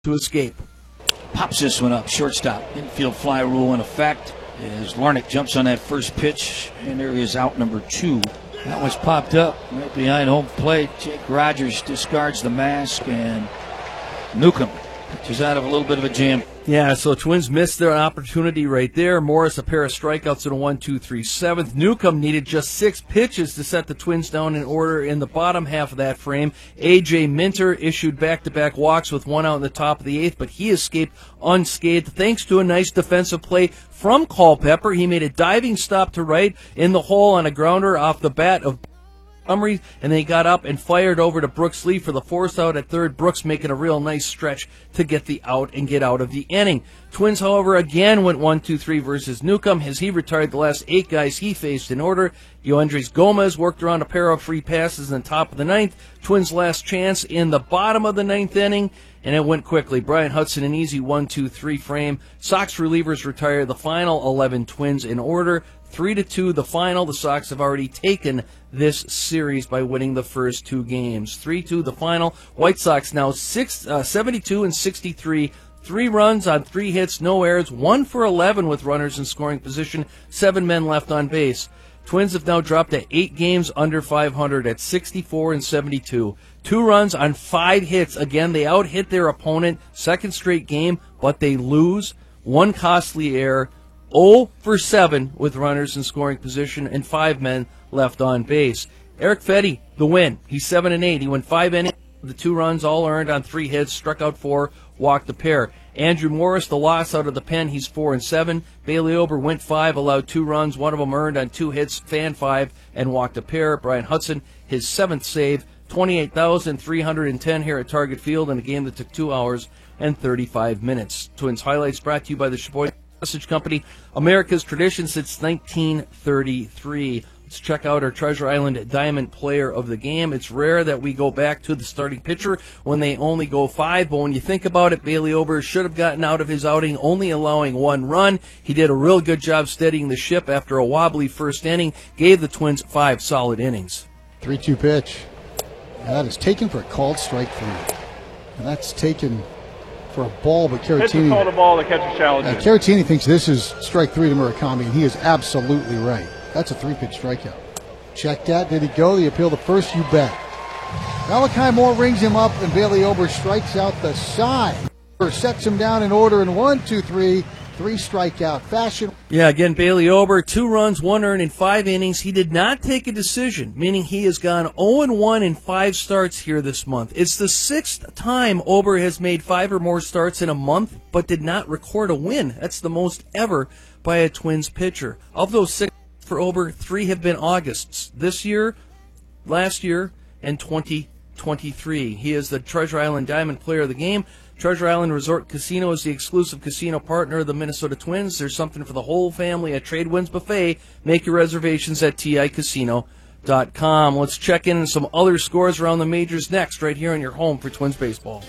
to escape. Pops this one up, shortstop. Infield fly rule in effect as Larnach jumps on that first pitch, and there is out number 2. That was popped up right behind home plate. Jake Rogers discards the mask, and Newcomb pitches out of a little bit of a jam. Yeah, so Twins missed their opportunity right there. Morris, a pair of strikeouts in a 1-2-3 seventh. Newcomb needed just 6 pitches to set the Twins down in order in the bottom half of that frame. A.J. Minter issued back-to-back walks with 1 out in the top of the 8th, but he escaped unscathed thanks to a nice defensive play from Culpepper. He made a diving stop to right in the hole on a grounder off the bat of Montgomery, and then he got up and fired over to Brooks Lee for the force out at third. Brooks making a real nice stretch to get the out and get out of the inning. Twins, however, again went 1-2-3 versus Newcomb as he retired the last 8 guys he faced in order. Yoendrys Gomez worked around a pair of free passes in the top of the 9th. Twins' last chance in the bottom of the 9th inning, and it went quickly. Brian Hudson, an easy 1-2-3 frame. Sox relievers retired the final 11 Twins in order. 3-2 the final. The Sox have already taken this series by winning the first 2 games. 3-2 the final. White Sox now 72 and 63. 3 runs on 3 hits, no errors, 1 for 11 with runners in scoring position, 7 men left on base. Twins have now dropped to 8 games under 500 at 64 and 72. 2 runs on 5 hits. Again, they out-hit their opponent, second straight game, but they lose. 1 costly error. 0 for 7 with runners in scoring position and 5 men left on base. Eric Fedde, the win. He's 7-8. He went 5 innings. The 2 runs, all earned on 3 hits, struck out 4, walked a pair. Andrew Morris, the loss out of the pen, he's 4-7. Bailey Ober went 5, allowed 2 runs, 1 of them earned on 2 hits, fanned 5, and walked a pair. Brian Hudson, his 7th save, 28,310 here at Target Field in a game that took 2 hours and 35 minutes. Twins highlights brought to you by the Sheboygan Sausage Company, America's tradition since 1933. Let's check out our Treasure Island Diamond Player of the Game. It's rare that we go back to the starting pitcher when they only go 5, but when you think about it, Bailey Ober should have gotten out of his outing only allowing 1 run. He did a real good job steadying the ship after a wobbly first inning, gave the Twins 5 solid innings. 3-2 pitch. And that is taken for a called strike 3. And that's taken for a ball, but Caratini called a ball to catch a shallow. Caratini thinks this is strike 3 to Murakami, and he is absolutely right. That's a 3-pitch strikeout. Checked that. Did he go? The appeal the first, you bet. Malachi Moore rings him up, and Bailey Ober strikes out the side. Sets him down in order in 1-2-3, 3 strikeout fashion. Yeah, again, Bailey Ober, 2 runs, 1 earned in 5 innings. He did not take a decision, meaning he has gone 0-1 in 5 starts here this month. It's the 6th time Ober has made 5 or more starts in a month, but did not record a win. That's the most ever by a Twins pitcher. Of those 6 for Ober, 3 have been Augusts. This year, last year, and 2023. He is the Treasure Island Diamond Player of the Game. Treasure Island Resort Casino is the exclusive casino partner of the Minnesota Twins. There's something for the whole family at Trade Winds Buffet. Make your reservations at TICasino.com. Let's check in on some other scores around the majors next, right here on your home for Twins baseball.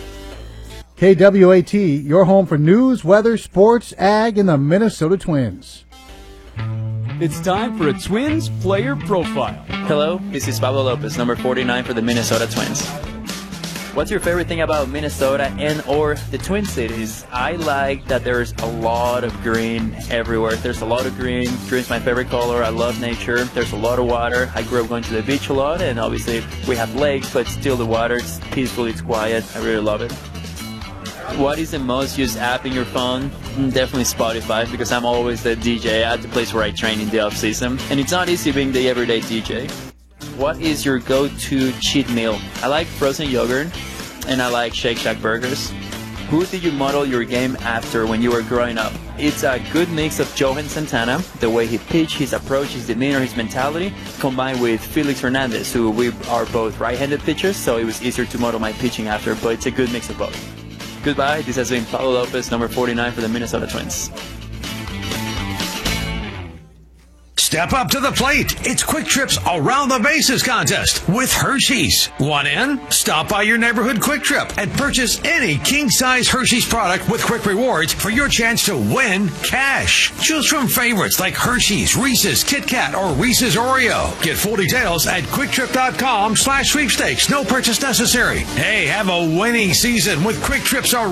KWAT, your home for news, weather, sports, ag, and the Minnesota Twins. It's time for a Twins player profile. Hello, this is Pablo Lopez, number 49 for the Minnesota Twins. What's your favorite thing about Minnesota and or the Twin Cities? I like that there's a lot of green everywhere. There's a lot of green. Green's my favorite color. I love nature. There's a lot of water. I grew up going to the beach a lot, and obviously we have lakes, but still the water, it's peaceful, it's quiet. I really love it. What is the most used app in your phone? Definitely Spotify, because I'm always the DJ at the place where I train in the off-season. And it's not easy being the everyday DJ. What is your go-to cheat meal? I like frozen yogurt, and I like Shake Shack burgers. Who did you model your game after when you were growing up? It's a good mix of Johan Santana, the way he pitched, his approach, his demeanor, his mentality, combined with Felix Hernandez, who we are both right-handed pitchers, so it was easier to model my pitching after, but it's a good mix of both. Goodbye, this has been Pablo Lopez, number 49 for the Minnesota Twins. Step up to the plate. It's Quick Trip's Around the Bases contest with Hershey's. Want in? Stop by your neighborhood Quick Trip and purchase any king-size Hershey's product with Quick Rewards for your chance to win cash. Choose from favorites like Hershey's, Reese's, Kit Kat, or Reese's Oreo. Get full details at QuickTrip.com/sweepstakes. No purchase necessary. Hey, have a winning season with Quick Trip's